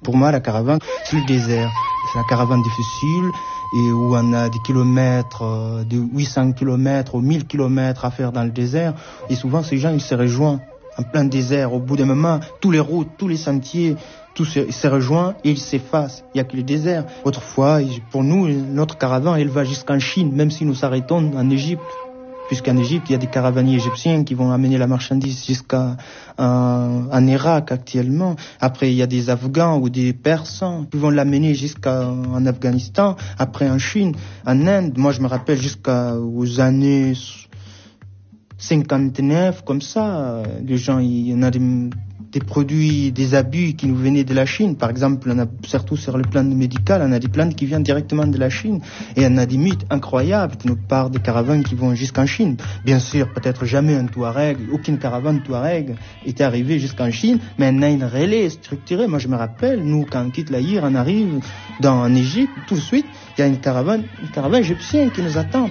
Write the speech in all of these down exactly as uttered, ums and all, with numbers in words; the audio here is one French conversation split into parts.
Pour moi, la caravane, c'est le désert. C'est la caravane difficile et où on a des kilomètres, euh, de huit cents kilomètres ou mille kilomètres à faire dans le désert. Et souvent, ces gens, ils se rejoignent en plein désert. Au bout d'un moment, tous les routes, tous les sentiers, tout se, se rejoint et ils s'effacent. Il n'y a que le désert. Autrefois, pour nous, notre caravane, elle va jusqu'en Chine, même si nous s'arrêtons en Égypte. Puisqu'en Égypte, il y a des caravaniers égyptiens qui vont amener la marchandise jusqu'à euh, en Irak actuellement. Après, il y a des Afghans ou des Persans qui vont l'amener jusqu'en Afghanistan. Après, en Chine, en Inde. Moi, je me rappelle jusqu'aux années cinquante-neuf, comme ça. Les gens, il y en a des, des produits, des habits qui nous venaient de la Chine. Par exemple, on a, surtout sur le plan médical, on a des plantes qui viennent directement de la Chine. Et on a des mythes incroyables qui nous parlent des caravanes qui vont jusqu'en Chine. Bien sûr, peut-être jamais un Touareg, aucune caravane Touareg était arrivée jusqu'en Chine, mais on a une relais structurée. Moi, je me rappelle, nous, quand on quitte l'Aïr, on arrive dans, en Égypte, tout de suite, il y a une caravane, une caravane égyptienne qui nous attend.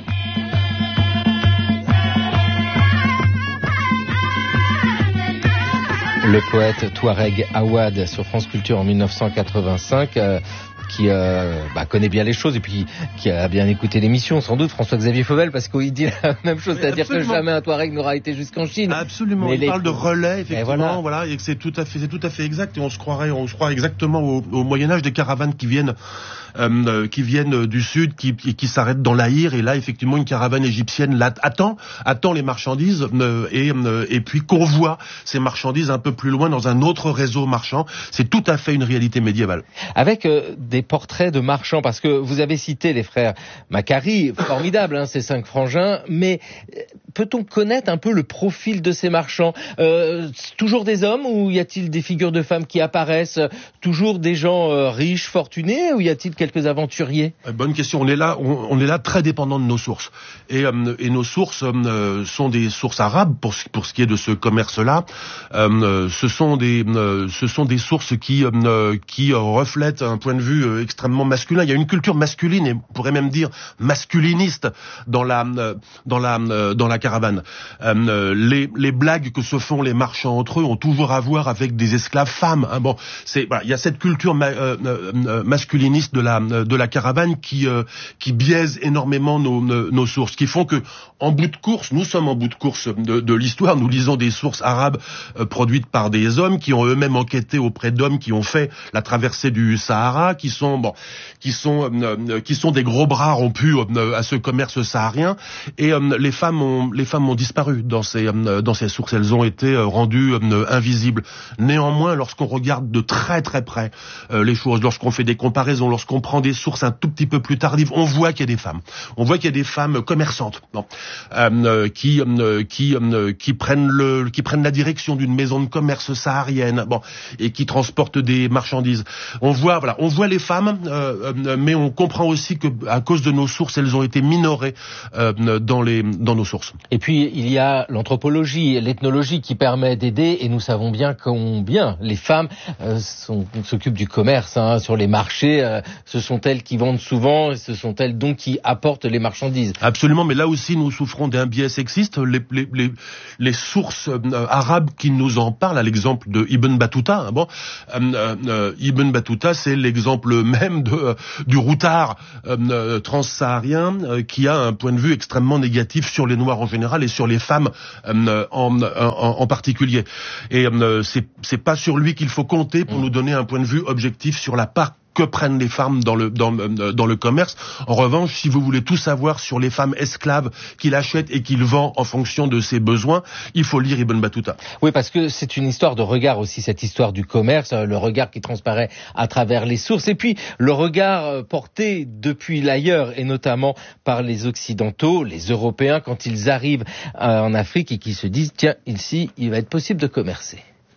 Le poète Touareg Awad sur France Culture en dix-neuf cent quatre-vingt-cinq, euh, qui euh, bah, connaît bien les choses et puis qui a bien écouté l'émission, sans doute, François-Xavier Fauvel, parce qu'il dit la même chose, mais c'est-à-dire absolument. Que jamais un Touareg n'aura été jusqu'en Chine. Absolument, mais il les... parle de relais, effectivement, et voilà. voilà, et que c'est tout à fait, c'est tout à fait exact, et on se croirait, on se croit exactement au, au Moyen-Âge, des caravanes qui viennent Euh, qui viennent du sud, qui, qui, qui s'arrêtent dans l'Aïr, et là effectivement une caravane égyptienne là, attend, attend les marchandises euh, et, euh, et puis convoie ces marchandises un peu plus loin dans un autre réseau marchand. C'est tout à fait une réalité médiévale. Avec euh, des portraits de marchands, parce que vous avez cité les frères Macquarry, formidable hein, ces cinq frangins, mais peut-on connaître un peu le profil de ces marchands? euh, Toujours des hommes ou y a-t-il des figures de femmes qui apparaissent? Toujours des gens euh, riches, fortunés, ou y a-t-il quelques aventuriers? Bonne question. On est là, on, on est là très dépendant de nos sources. Et, euh, et nos sources euh, sont des sources arabes pour ce, pour ce qui est de ce commerce-là. Euh, ce sont des, euh, ce sont des sources qui, euh, qui reflètent un point de vue euh, extrêmement masculin. Il y a une culture masculine et on pourrait même dire masculiniste dans la, euh, dans la, euh, dans la caravane. Euh, les, les blagues que se font les marchands entre eux ont toujours à voir avec des esclaves femmes. Hein. Bon, c'est, voilà, il y a cette culture ma, euh, euh, masculiniste de la de la caravane qui euh, qui biaise énormément nos, nos nos sources, qui font que en bout de course, nous sommes en bout de course de, de l'histoire, nous lisons des sources arabes euh, produites par des hommes qui ont eux-mêmes enquêté auprès d'hommes qui ont fait la traversée du Sahara, qui sont bon, qui sont euh, qui sont des gros bras rompus euh, à ce commerce saharien, et euh, les femmes ont les femmes ont disparu dans ces euh, dans ces sources, elles ont été euh, rendues euh, invisibles. Néanmoins, lorsqu'on regarde de très très près euh, les choses, lorsqu'on fait des comparaisons, lorsqu'on prend des sources un tout petit peu plus tardives, on voit qu'il y a des femmes. On voit qu'il y a des femmes commerçantes, bon, euh, qui euh, qui euh, qui prennent le qui prennent la direction d'une maison de commerce saharienne, bon, et qui transportent des marchandises. On voit voilà, on voit les femmes, euh, euh, mais on comprend aussi que à cause de nos sources, elles ont été minorées euh, dans les dans nos sources. Et puis il y a l'anthropologie, l'ethnologie qui permet d'aider, et nous savons bien combien les femmes euh, sont, s'occupent du commerce hein, sur les marchés. Euh, Ce sont elles qui vendent souvent, et ce sont elles donc qui apportent les marchandises. Absolument, mais là aussi nous souffrons d'un biais sexiste. Les, les, les, les sources euh, arabes qui nous en parlent, à l'exemple de Ibn Battuta, hein, bon, euh, euh, Ibn Battuta, c'est l'exemple même de, euh, du routard euh, transsaharien euh, qui a un point de vue extrêmement négatif sur les Noirs en général et sur les femmes euh, en, en, en particulier. Et euh, c'est, c'est pas sur lui qu'il faut compter pour mmh. nous donner un point de vue objectif sur la part que prennent les femmes dans le dans, dans le commerce. En revanche, si vous voulez tout savoir sur les femmes esclaves qu'il achète et qu'il vend en fonction de ses besoins, il faut lire Ibn Battuta. Oui, parce que c'est une histoire de regard aussi, cette histoire du commerce, le regard qui transparaît à travers les sources, et puis le regard porté depuis l'ailleurs, et notamment par les Occidentaux, les Européens, quand ils arrivent en Afrique et qu'ils se disent, tiens, ici, il va être possible de commercer.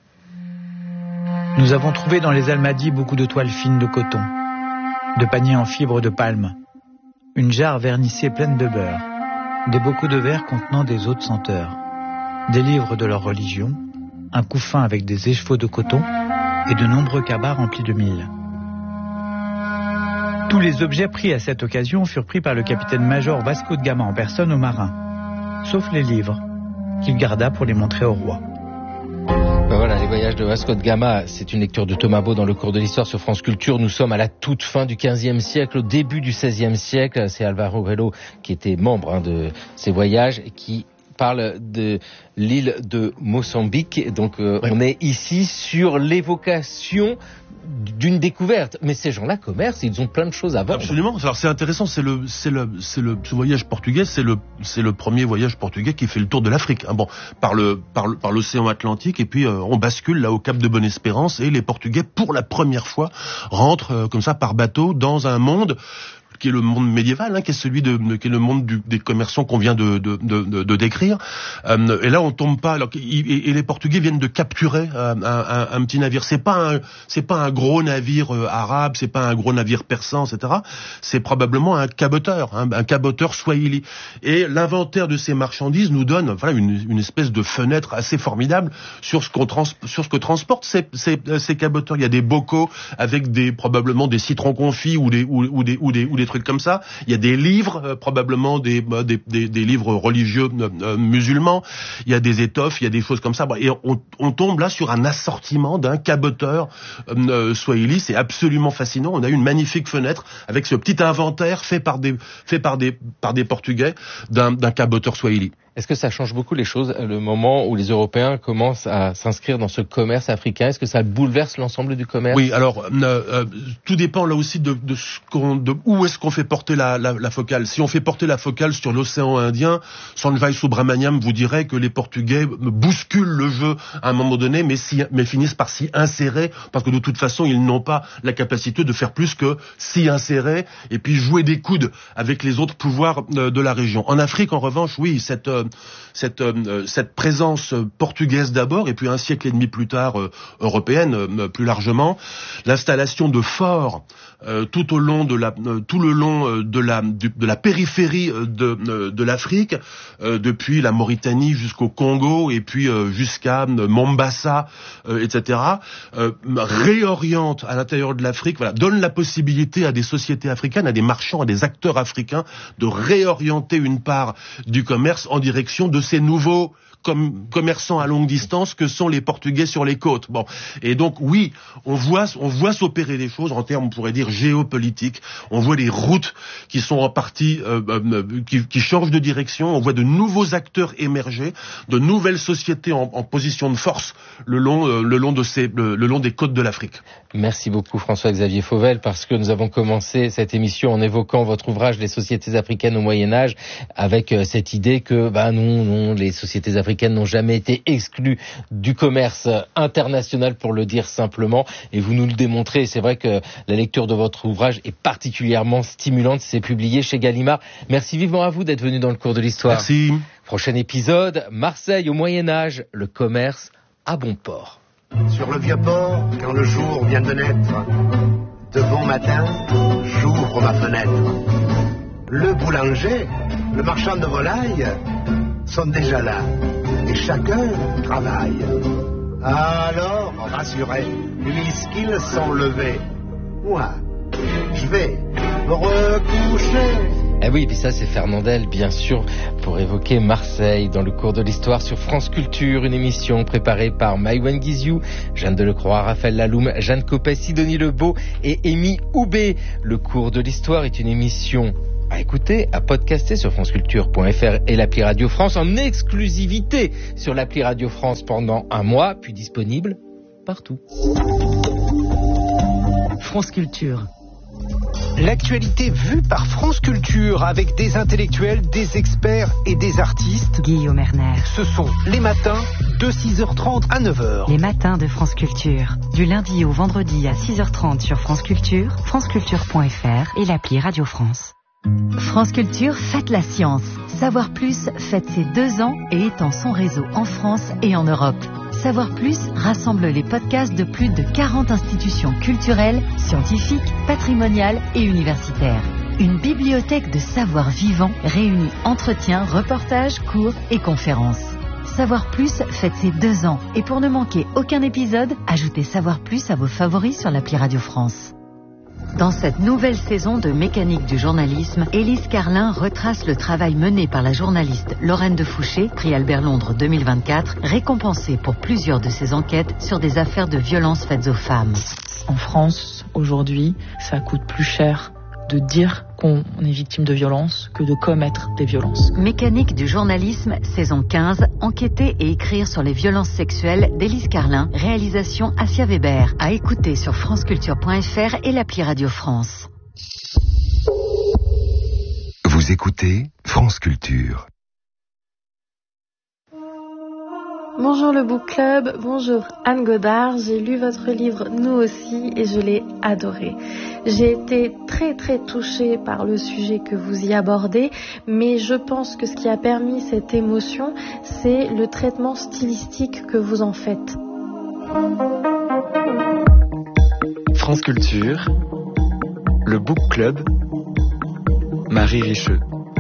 Nous avons trouvé dans les Almadies beaucoup de toiles fines de coton, de paniers en fibres de palme, une jarre vernissée pleine de beurre, des bocaux de verre contenant des eaux de senteur, des livres de leur religion, un couffin avec des écheveaux de coton et de nombreux cabas remplis de mil. Tous les objets pris à cette occasion furent pris par le capitaine-major Vasco de Gama en personne aux marins, sauf les livres, qu'il garda pour les montrer au roi. Ben voilà, Les voyages de Vasco de Gama, c'est une lecture de Thomas Beau dans le cours de l'histoire sur France Culture. Nous sommes à la toute fin du quinzième siècle, au début du seizième siècle. C'est Alvaro Rello qui était membre hein, de ces voyages et qui parle de l'île de Mozambique. Donc euh, ouais. On est ici sur l'évocation d'une découverte. Mais ces gens-là commercent, ils ont plein de choses à vendre. Absolument. Alors c'est intéressant, c'est le, c'est le, c'est le, ce voyage portugais, c'est le, c'est le premier voyage portugais qui fait le tour de l'Afrique. Hein, bon, par le, par le, par l'océan Atlantique, et puis euh, on bascule là au Cap de Bonne-Espérance, et les Portugais, pour la première fois, rentrent euh, comme ça par bateau dans un monde qui est le monde médiéval, hein, qui est celui de, qui est le monde du, des commerçants qu'on vient de, de, de, de décrire. Euh, et là, on tombe pas. Alors, et, et les Portugais viennent de capturer euh, un, un, un petit navire. C'est pas un, c'est pas un gros navire euh, arabe, c'est pas un gros navire persan, et cetera. C'est probablement un caboteur, hein, un caboteur swahili. Et l'inventaire de ces marchandises nous donne, voilà, une, une espèce de fenêtre assez formidable sur ce qu'on trans, sur ce que transportent ces, ces, ces caboteurs. Il y a des bocaux avec des probablement des citrons confits ou des ou, ou des ou des ou des trucs comme ça. Il y a des livres, euh, probablement des, des, des, des livres religieux euh, musulmans. Il y a des étoffes, il y a des choses comme ça. Et on, on tombe là sur un assortiment d'un caboteur euh, swahili. C'est absolument fascinant. On a une magnifique fenêtre avec ce petit inventaire fait par des, fait par des, par des Portugais d'un, d'un caboteur swahili. Est-ce que ça change beaucoup les choses, le moment où les Européens commencent à s'inscrire dans ce commerce africain? Est-ce que ça bouleverse l'ensemble du commerce? Oui, alors, euh, euh, tout dépend là aussi de, de, ce qu'on, de où est-ce qu'on fait porter la, la, la focale. Si on fait porter la focale sur l'océan Indien, Sanjay Subrahmanyam vous dirait que les Portugais bousculent le jeu à un moment donné, mais, si, mais finissent par s'y insérer, parce que de toute façon, ils n'ont pas la capacité de faire plus que s'y insérer et puis jouer des coudes avec les autres pouvoirs de, de la région. En Afrique, en revanche, oui, cette... Euh, Cette, euh, cette présence portugaise d'abord, et puis un siècle et demi plus tard euh, européenne euh, plus largement, l'installation de forts euh, tout au long de la, euh, tout le long euh, de la, du, de la périphérie de, euh, de l'Afrique, euh, depuis la Mauritanie jusqu'au Congo et puis euh, jusqu'à euh, Mombasa, euh, et cetera, euh, réoriente à l'intérieur de l'Afrique, voilà, donne la possibilité à des sociétés africaines, à des marchands, à des acteurs africains de réorienter une part du commerce en direction de ces nouveaux comme commerçants à longue distance que sont les Portugais sur les côtes. Bon, et donc oui, on voit, on voit s'opérer des choses en termes, on pourrait dire géopolitiques. On voit des routes qui sont en partie, euh, euh, qui, qui changent de direction. On voit de nouveaux acteurs émerger, de nouvelles sociétés en, en position de force le long, euh, le long de ces, le, le long des côtes de l'Afrique. Merci beaucoup François-Xavier Fauvel, parce que nous avons commencé cette émission en évoquant votre ouvrage Les sociétés africaines au Moyen-Âge, avec euh, cette idée que bah non, non, les sociétés africaines n'ont jamais été exclues du commerce international, pour le dire simplement, et vous nous le démontrez. C'est vrai que la lecture de votre ouvrage est particulièrement stimulante. C'est publié chez Gallimard. Merci vivement à vous d'être venu dans le cours de l'histoire. Merci. Prochain épisode, Marseille au Moyen-Âge, le commerce à bon port. Sur le vieux port, quand le jour vient de naître, de bon matin, j'ouvre ma fenêtre. Le boulanger, le marchand de volailles sont déjà là, et chacun travaille. Alors, rassurés, puisqu'ils sont levés, moi, je vais me recoucher. Eh oui, et puis ça c'est Fernandel, bien sûr, pour évoquer Marseille dans le cours de l'histoire sur France Culture, une émission préparée par Maïwen Guizou, Jeanne Delecroix, Raphaël Laloum, Jeanne Copet, Sidonie Lebeau et Amy Houbé. Le cours de l'histoire est une émission à écouter, à podcaster sur franceculture point f r et l'appli Radio France, en exclusivité sur l'appli Radio France pendant un mois, puis disponible partout. France Culture. L'actualité vue par France Culture, avec des intellectuels, des experts et des artistes. Guillaume Erner. Ce sont les matins de six heures trente à neuf heures. Les matins de France Culture. Du lundi au vendredi à six heures trente sur France Culture, franceculture point f r et l'appli Radio France. France Culture fête la science. Savoir Plus fête ses deux ans et étend son réseau en France et en Europe. Savoir Plus rassemble les podcasts de plus de quarante institutions culturelles, scientifiques, patrimoniales et universitaires. Une bibliothèque de savoir vivant réunit entretiens, reportages, cours et conférences. Savoir Plus fête ses deux ans et pour ne manquer aucun épisode, ajoutez Savoir Plus à vos favoris sur l'appli Radio France. Dans cette nouvelle saison de Mécanique du journalisme, Élise Carlin retrace le travail mené par la journaliste Lorraine de Fouché, prix Albert Londres deux mille vingt-quatre, récompensée pour plusieurs de ses enquêtes sur des affaires de violences faites aux femmes. En France, aujourd'hui, ça coûte plus cher de dire qu'on est victime de violences que de commettre des violences. Mécanique du journalisme, saison quinze, enquêter et écrire sur les violences sexuelles d'Élise Carlin, réalisation Assia Weber, à écouter sur franceculture point f r et l'appli Radio France. Vous écoutez France Culture. Bonjour le Book Club, bonjour Anne Godard, j'ai lu votre livre Nous aussi et je l'ai adoré. J'ai été très très touchée par le sujet que vous y abordez, mais je pense que ce qui a permis cette émotion, c'est le traitement stylistique que vous en faites. France Culture, le Book Club, Marie Richeux.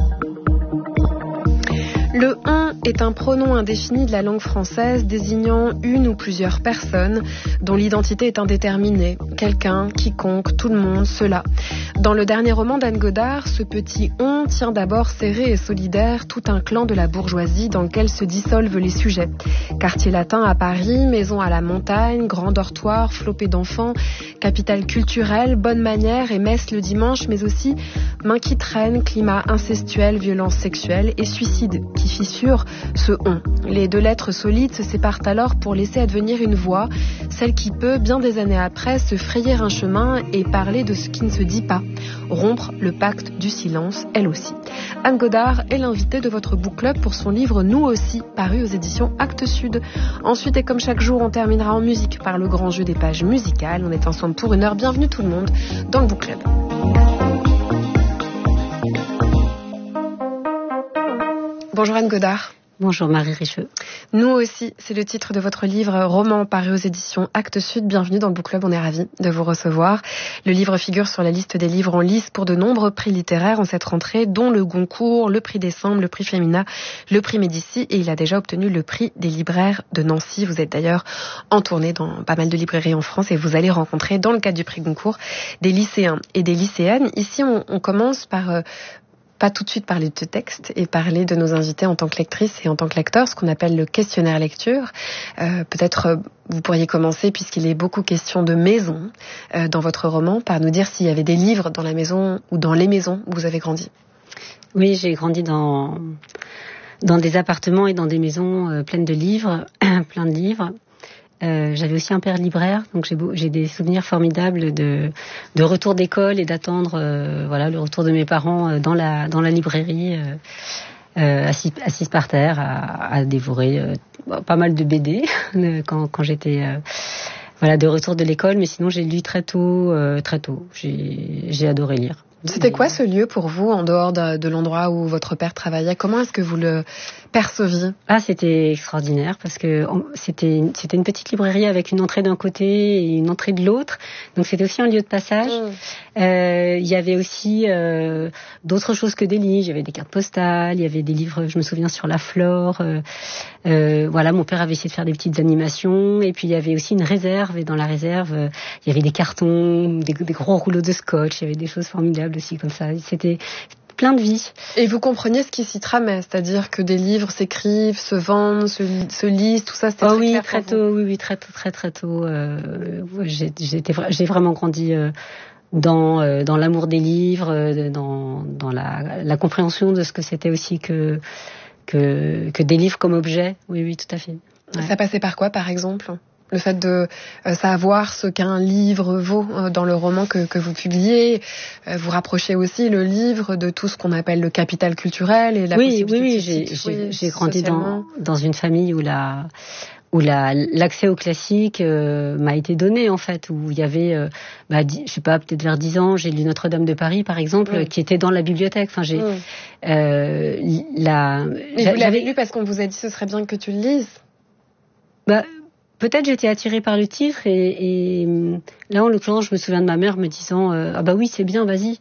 Le « on » est un pronom indéfini de la langue française désignant une ou plusieurs personnes dont l'identité est indéterminée. Quelqu'un, quiconque, tout le monde, cela. Dans le dernier roman d'Anne Godard, ce petit « on » tient d'abord serré et solidaire tout un clan de la bourgeoisie dans lequel se dissolvent les sujets. Quartier latin à Paris, maison à la montagne, grand dortoir, flopé d'enfants, capitale culturelle, bonne manière et messe le dimanche, mais aussi mains qui traînent, climat incestuel, violence sexuelle et suicide qui fissure ce « on ». Les deux lettres solides se séparent alors pour laisser advenir une voix, celle qui peut, bien des années après, se frayer un chemin et parler de ce qui ne se dit pas, rompre le pacte du silence, elle aussi. Anne Godard est l'invitée de votre book club pour son livre Nous aussi, paru aux éditions Actes Sud. Ensuite, et comme chaque jour, on terminera en musique par le grand jeu des pages musicales. On est ensemble pour une heure. Bienvenue tout le monde dans le book club. Bonjour Anne Godard. Bonjour Marie Richeux. Nous aussi, c'est le titre de votre livre roman paru aux éditions Actes Sud. Bienvenue dans le Book Club, on est ravis de vous recevoir. Le livre figure sur la liste des livres en lice pour de nombreux prix littéraires en cette rentrée, dont le Goncourt, le prix Décembre, le prix Femina, le prix Médicis, et il a déjà obtenu le prix des libraires de Nancy. Vous êtes d'ailleurs en tournée dans pas mal de librairies en France et vous allez rencontrer, dans le cadre du prix Goncourt, des lycéens et des lycéennes. Ici, on, on commence par... Euh, pas tout de suite parler de ce texte et parler de nos invités en tant que lectrice et en tant que lecteur, ce qu'on appelle le questionnaire lecture. Euh, peut-être euh, vous pourriez commencer, puisqu'il est beaucoup question de maison euh, dans votre roman, par nous dire s'il y avait des livres dans la maison ou dans les maisons où vous avez grandi. Oui, j'ai grandi dans, dans des appartements et dans des maisons euh, pleines de livres, plein de livres. Euh, j'avais aussi un père libraire, donc j'ai, beau, j'ai des souvenirs formidables de, de retour d'école et d'attendre euh, voilà, le retour de mes parents euh, dans, la, dans la librairie, euh, euh, assis, assis par terre, à, à dévorer euh, pas mal de B D quand, quand j'étais euh, voilà, de retour de l'école. Mais sinon, j'ai lu très tôt, euh, très tôt. J'ai, j'ai adoré lire. C'était quoi ce lieu pour vous, en dehors de, de l'endroit où votre père travaillait? Comment est-ce que vous le perceviez? Ah, c'était extraordinaire parce que c'était, c'était une petite librairie avec une entrée d'un côté et une entrée de l'autre. Donc c'était aussi un lieu de passage. Mmh. Euh, il y avait aussi euh, d'autres choses que des livres. Il y avait des cartes postales, il y avait des livres, je me souviens, sur la flore. Euh, euh, voilà, mon père avait essayé de faire des petites animations. Et puis il y avait aussi une réserve. Et dans la réserve, euh, il y avait des cartons, des, des gros rouleaux de scotch. Il y avait des choses formidables aussi comme ça. C'était plein de vie. Et vous compreniez ce qui s'y tramait, c'est-à-dire que des livres s'écrivent, se vendent, se, se lisent, tout ça, c'était oh très oui, clair très pour tôt, vous. oui, oui, très tôt, très très tôt. Euh, j'ai, j'étais, j'ai vraiment grandi euh, dans euh, dans l'amour des livres, euh, dans dans la, la compréhension de ce que c'était aussi que que que des livres comme objet. Oui, oui, tout à fait. Ouais. Ça passait par quoi, par exemple? Le fait de euh, savoir ce qu'un livre vaut euh, dans le roman que, que vous publiez, euh, vous rapprochez aussi le livre de tout ce qu'on appelle le capital culturel et la oui, possibilité oui, oui, de j'ai, j'ai, j'ai grandi socialement. dans, dans une famille où la où la, l'accès au classique euh, m'a été donné en fait, où il y avait, euh, bah, je sais pas, peut-être vers dix ans, j'ai lu Notre-Dame de Paris par exemple, mmh. qui était dans la bibliothèque. Enfin, j'ai mmh. euh, la. Mais vous l'avez lu parce qu'on vous a dit ce serait bien que tu le lises. Bah. Peut-être j'étais attirée par le titre et, et là en l'occurrence je me souviens de ma mère me disant euh, ah bah oui c'est bien vas-y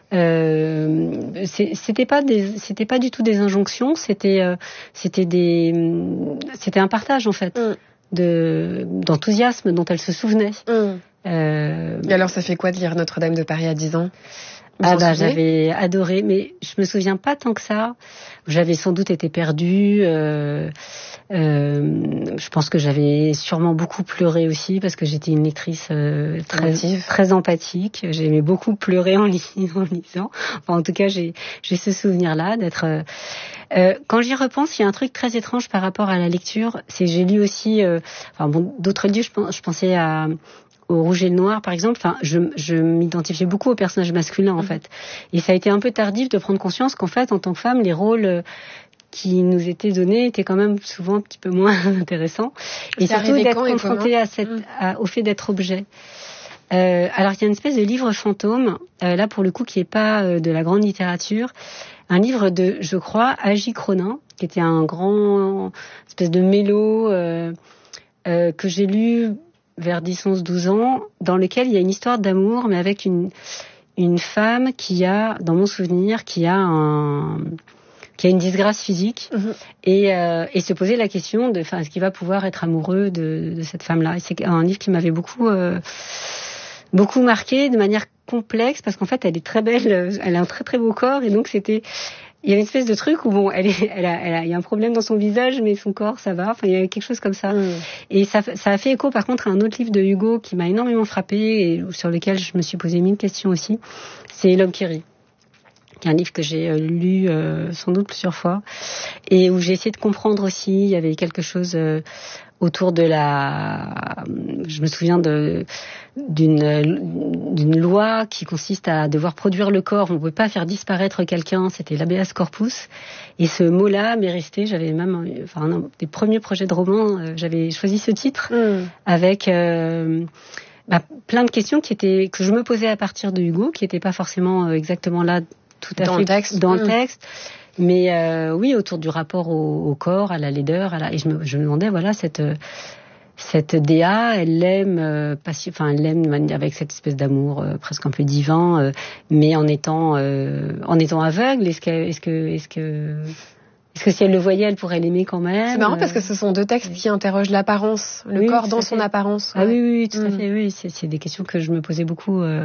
euh, c'est, c'était pas des c'était pas du tout des injonctions, c'était euh, c'était des c'était un partage en fait mm. de d'enthousiasme dont elle se souvenait. Mm. Euh... Et alors, ça fait quoi de lire Notre-Dame de Paris à dix ans? Vous Ah bah j'avais adoré, mais je me souviens pas tant que ça. J'avais sans doute été perdue. Euh, euh, je pense que j'avais sûrement beaucoup pleuré aussi parce que j'étais une lectrice euh, très très empathique. J'aimais beaucoup pleurer en, lis- en lisant. Enfin, en tout cas, j'ai j'ai ce souvenir-là d'être. Euh, euh, quand j'y repense, il y a un truc très étrange par rapport à la lecture. C'est j'ai lu aussi. Euh, enfin bon, d'autres livres. Je, je pensais à au Rouge et le Noir, par exemple, enfin, je, je m'identifiais beaucoup aux personnages masculins, en fait. Et ça a été un peu tardif de prendre conscience qu'en fait, en tant que femme, les rôles qui nous étaient donnés étaient quand même souvent un petit peu moins intéressants. Et c'est surtout d'être confrontée à cette, à, au fait d'être objet. Euh, alors, il y a une espèce de livre fantôme, euh, là, pour le coup, qui est pas euh, de la grande littérature. Un livre de, je crois, Agi Cronin, qui était un grand espèce de mélo euh, euh, que j'ai lu vers dix, onze, douze ans, dans lequel il y a une histoire d'amour, mais avec une, une femme qui a, dans mon souvenir, qui a un, qui a une disgrâce physique, mmh. et, euh, et se poser la question de, enfin, est-ce qu'il va pouvoir être amoureux de, de cette femme-là? Et c'est un livre qui m'avait beaucoup, euh, beaucoup marqué de manière complexe, parce qu'en fait, elle est très belle, elle a un très très beau corps, et donc c'était, il y a une espèce de truc où bon, elle est, elle a, elle a, il y a un problème dans son visage, mais son corps, ça va. Enfin, il y a quelque chose comme ça. Mmh. Et ça, ça a fait écho, par contre, à un autre livre de Hugo qui m'a énormément frappé et sur lequel je me suis posé mille questions aussi. C'est L'homme qui rit, qui est un livre que j'ai lu euh, sans doute plusieurs fois et où j'ai essayé de comprendre aussi. Il y avait quelque chose euh, autour de la, je me souviens de d'une d'une loi qui consiste à devoir produire le corps. On ne pouvait pas faire disparaître quelqu'un. C'était l'habeas corpus. Et ce mot-là m'est resté. J'avais même, enfin, un des premiers projets de roman, euh, j'avais choisi ce titre mmh. avec euh, bah, plein de questions qui étaient que je me posais à partir de Hugo, qui n'étaient pas forcément euh, exactement là tout à dans fait le texte. dans mmh. le texte. Mais euh, oui, autour du rapport au, au corps, à la laideur, à la... et je me, je me demandais, voilà, cette cette D A, elle l'aime, euh, passi... enfin, elle l'aime avec cette espèce d'amour euh, presque un peu divin, euh, mais en étant euh, en étant aveugle. Est-ce que est-ce que est-ce que est-ce que si elle le voyait, elle pourrait l'aimer quand même? C'est marrant parce que ce sont deux textes qui interrogent l'apparence, le oui, corps dans son apparence. Ouais. Ah oui, oui, tout mmh. à fait. Oui, c'est, c'est des questions que je me posais beaucoup, euh,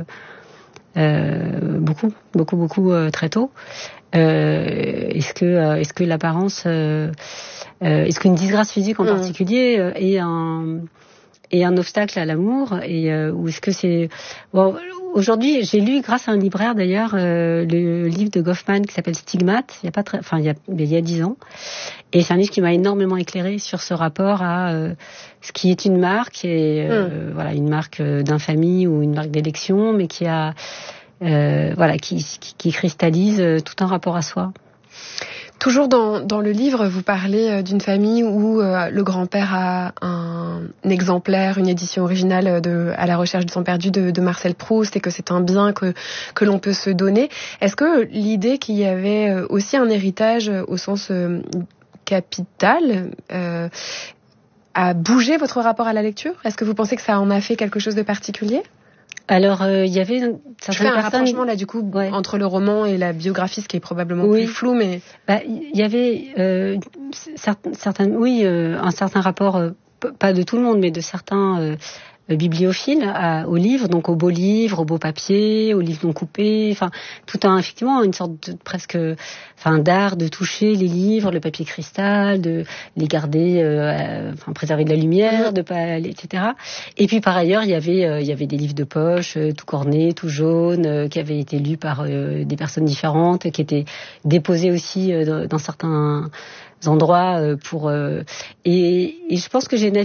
euh, beaucoup, beaucoup, beaucoup euh, très tôt. Euh, est-ce que euh, est-ce que l'apparence euh, euh, est-ce qu'une disgrâce physique en mmh. particulier euh, est un est un obstacle à l'amour et euh, ou est-ce que c'est bon, aujourd'hui j'ai lu grâce à un libraire d'ailleurs euh, le livre de Goffman qui s'appelle Stigmate, il y a pas très enfin il y a il y a dix ans, et c'est un livre qui m'a énormément éclairé sur ce rapport à euh, ce qui est une marque et euh, mmh. voilà, une marque d'infamie ou une marque d'élection, mais qui a Euh, voilà, qui, qui, qui cristallise euh, tout un rapport à soi. Toujours dans, dans le livre, vous parlez d'une famille où euh, le grand-père a un, un exemplaire, une édition originale de À la recherche du temps perdu de, de Marcel Proust, et que c'est un bien que, que l'on peut se donner. Est-ce que l'idée qu'il y avait aussi un héritage au sens euh, capital euh, a bougé votre rapport à la lecture? Est-ce que vous pensez que ça en a fait quelque chose de particulier? Alors, il euh, y avait certaines Je fais un personnes... rapprochement là du coup ouais. entre le roman et la biographie, ce qui est probablement oui. plus flou, mais bah, il y avait euh, certaines, certaines, oui, euh, un certain rapport, euh, pas de tout le monde, mais de certains euh, bibliophiles à, aux livres, donc aux beaux livres, aux beaux papiers, aux livres non coupés, enfin tout un effectivement une sorte de presque, enfin d'art de toucher les livres, le papier cristal, de les garder, euh, enfin préserver de la lumière, de pas, et cetera. Et puis par ailleurs il y avait euh, il y avait des livres de poche, euh, tout cornés, tout jaunes, euh, qui avaient été lus par euh, des personnes différentes, qui étaient déposés aussi euh, dans certains endroits euh, pour euh, et, et je pense que j'ai navigué